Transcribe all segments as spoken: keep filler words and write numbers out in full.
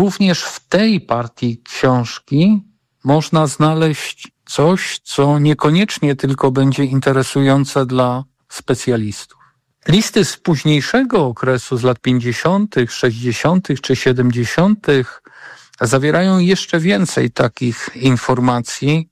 również w tej partii książki można znaleźć coś, co niekoniecznie tylko będzie interesujące dla specjalistów. Listy z późniejszego okresu, z lat pięćdziesiątych, sześćdziesiątych czy siedemdziesiątych zawierają jeszcze więcej takich informacji,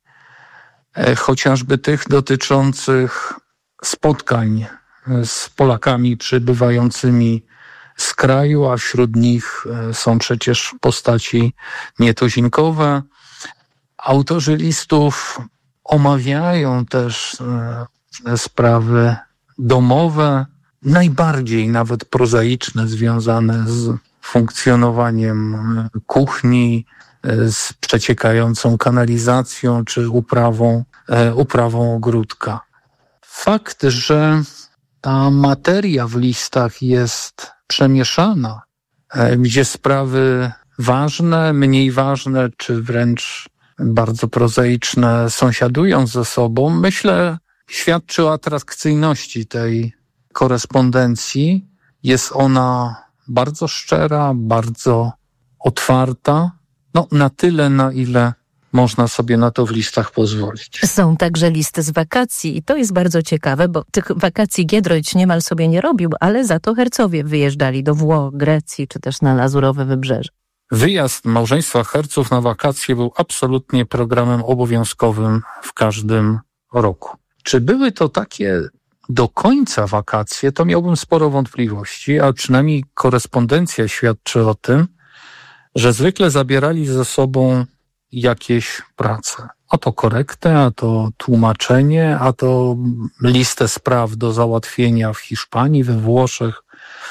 e, chociażby tych dotyczących spotkań z Polakami przybywającymi z kraju, a wśród nich są przecież postaci nietuzinkowe. Autorzy listów omawiają też e, sprawy domowe, najbardziej nawet prozaiczne, związane z funkcjonowaniem kuchni, z przeciekającą kanalizacją czy uprawą, e, uprawą ogródka. Fakt, że ta materia w listach jest przemieszana, e, gdzie sprawy ważne, mniej ważne, czy wręcz bardzo prozaiczne sąsiadują ze sobą, myślę, świadczy o atrakcyjności tej korespondencji. Jest ona bardzo szczera, bardzo otwarta, no na tyle, na ile można sobie na to w listach pozwolić. Są także listy z wakacji i to jest bardzo ciekawe, bo tych wakacji Giedroyć niemal sobie nie robił, ale za to hercowie wyjeżdżali do Włoch, Grecji czy też na Lazurowe Wybrzeże. Wyjazd małżeństwa Herców na wakacje był absolutnie programem obowiązkowym w każdym roku. Czy były to takie do końca wakacje, to miałbym sporo wątpliwości, a przynajmniej korespondencja świadczy o tym, że zwykle zabierali ze sobą jakieś prace. A to korektę, a to tłumaczenie, a to listę spraw do załatwienia w Hiszpanii, we Włoszech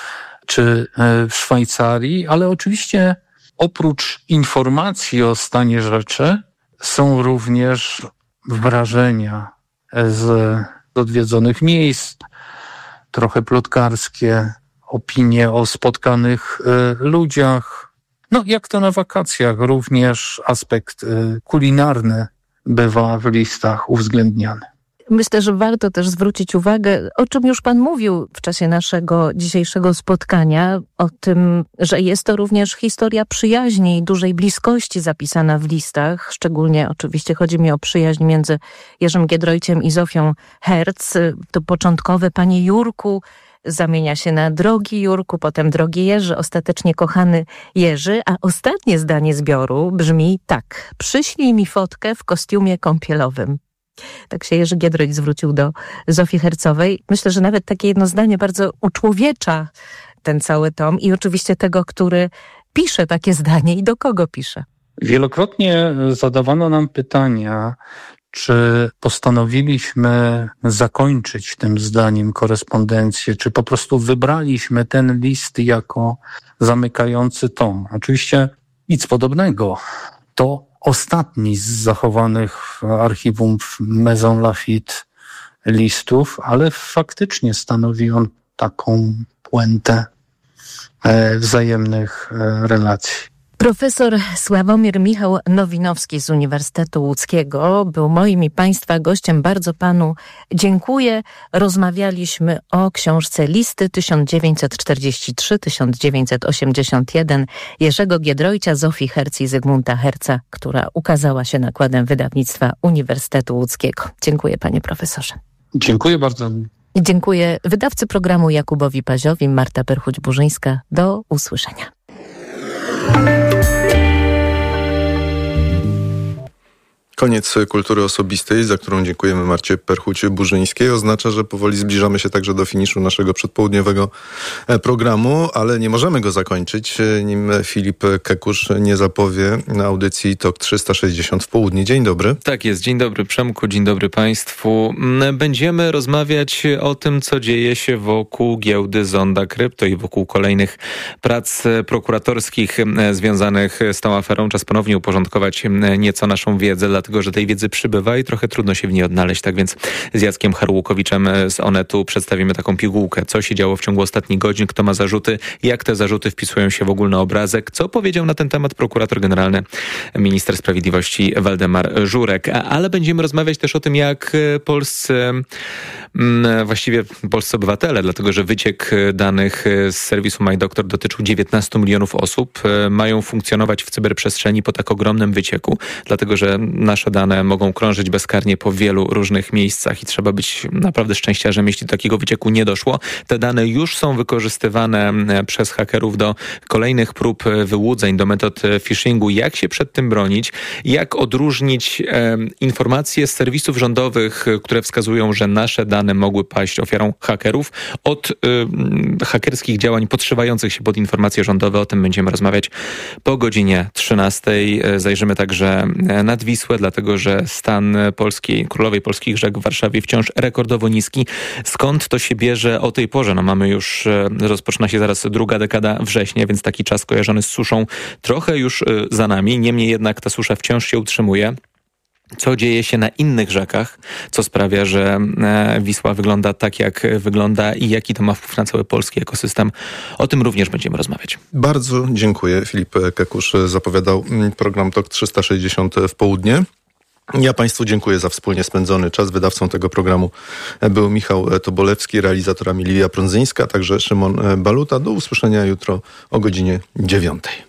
czy w Szwajcarii, ale oczywiście oprócz informacji o stanie rzeczy są również wrażenia z odwiedzonych miejsc, trochę plotkarskie, opinie o spotkanych ludziach. No jak to na wakacjach, również aspekt kulinarny bywa w listach uwzględniany. Myślę, że warto też zwrócić uwagę, o czym już pan mówił w czasie naszego dzisiejszego spotkania, o tym, że jest to również historia przyjaźni i dużej bliskości zapisana w listach. Szczególnie oczywiście chodzi mi o przyjaźń między Jerzym Giedroyciem i Zofią Herc. To początkowe panie Jurku zamienia się na drogi Jurku, potem drogi Jerzy, ostatecznie kochany Jerzy, a ostatnie zdanie zbioru brzmi tak: przyślij mi fotkę w kostiumie kąpielowym. Tak się Jerzy Giedroyć zwrócił do Zofii Hercowej. Myślę, że nawet takie jedno zdanie bardzo uczłowiecza ten cały tom i oczywiście tego, który pisze takie zdanie i do kogo pisze. Wielokrotnie zadawano nam pytania, czy postanowiliśmy zakończyć tym zdaniem korespondencję, czy po prostu wybraliśmy ten list jako zamykający tom. Oczywiście nic podobnego. To ostatni z zachowanych w archiwum Maison Lafitte listów, ale faktycznie stanowi on taką puentę wzajemnych relacji. Profesor Sławomir Michał Nowinowski z Uniwersytetu Łódzkiego był moim i państwa gościem. Bardzo panu dziękuję. Rozmawialiśmy o książce Listy tysiąc dziewięćset czterdziesty trzeci do tysiąc dziewięćset osiemdziesiątego pierwszego Jerzego Giedroycia, Zofii Herc i Zygmunta Herca, która ukazała się nakładem wydawnictwa Uniwersytetu Łódzkiego. Dziękuję panie profesorze. Dziękuję bardzo. Dziękuję wydawcy programu Jakubowi Paziowi, Marta Perchuć-Burzyńska. Do usłyszenia. Koniec kultury osobistej, za którą dziękujemy Marcie Perchuć-Burzyńskiej, oznacza, że powoli zbliżamy się także do finiszu naszego przedpołudniowego programu, ale nie możemy go zakończyć, nim Filip Kekusz nie zapowie audycji Tok trzysta sześćdziesiąt w południe. Dzień dobry. Tak jest, dzień dobry Przemku, dzień dobry Państwu. Będziemy rozmawiać o tym, co dzieje się wokół giełdy Zonda Krypto i wokół kolejnych prac prokuratorskich związanych z tą aferą. Czas ponownie uporządkować nieco naszą wiedzę, dlatego dlatego że tej wiedzy przybywa i trochę trudno się w niej odnaleźć. Tak więc z Jackiem Harłukowiczem z Onetu przedstawimy taką pigułkę, co się działo w ciągu ostatnich godzin, kto ma zarzuty, jak te zarzuty wpisują się w ogólny obrazek, co powiedział na ten temat prokurator generalny, minister sprawiedliwości Waldemar Żurek. Ale będziemy rozmawiać też o tym, jak polscy, właściwie polscy obywatele, dlatego że wyciek danych z serwisu MyDoctor dotyczył dziewiętnastu milionów osób, mają funkcjonować w cyberprzestrzeni po tak ogromnym wycieku, dlatego że nasze dane mogą krążyć bezkarnie po wielu różnych miejscach i trzeba być naprawdę szczęściarzem, jeśli do takiego wycieku nie doszło. Te dane już są wykorzystywane przez hakerów do kolejnych prób wyłudzeń, do metod phishingu. Jak się przed tym bronić? Jak odróżnić e, informacje z serwisów rządowych, które wskazują, że nasze dane mogły paść ofiarą hakerów, od e, hakerskich działań podszywających się pod informacje rządowe? O tym będziemy rozmawiać po godzinie trzynastej. Zajrzymy także nad Wisłę, dlatego że stan Polskiej, Królowej Polskich Rzek w Warszawie wciąż rekordowo niski. Skąd to się bierze o tej porze? No mamy już, rozpoczyna się zaraz druga dekada września, więc taki czas kojarzony z suszą trochę już za nami. Niemniej jednak ta susza wciąż się utrzymuje. Co dzieje się na innych rzekach, co sprawia, że Wisła wygląda tak, jak wygląda i jaki to ma wpływ na cały polski ekosystem. O tym również będziemy rozmawiać. Bardzo dziękuję. Filip Kekusz zapowiadał program Tok trzysta sześćdziesiąt w południe. Ja Państwu dziękuję za wspólnie spędzony czas. Wydawcą tego programu był Michał Tobolewski, realizatorami Liwia Prądzyńska, także Szymon Baluta. Do usłyszenia jutro o godzinie dziewiątej.